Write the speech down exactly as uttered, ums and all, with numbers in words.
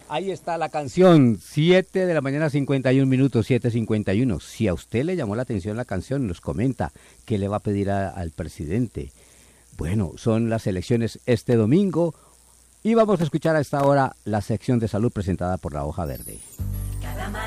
Ahí está la canción, siete de la mañana, cincuenta y un minutos, siete cincuenta y uno. Si a usted le llamó la atención la canción, nos comenta qué le va a pedir a, al presidente. Bueno, son las elecciones este domingo y vamos a escuchar a esta hora la sección de salud presentada por La Hoja Verde.